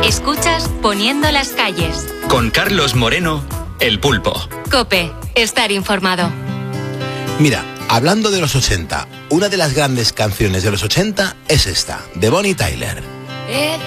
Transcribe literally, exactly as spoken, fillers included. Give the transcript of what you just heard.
Escuchas Poniendo las calles. Con Carlos Moreno, El Pulpo. COPE, estar informado. Mira, hablando de los ochenta, una de las grandes canciones de los ochenta es esta, de Bonnie Tyler.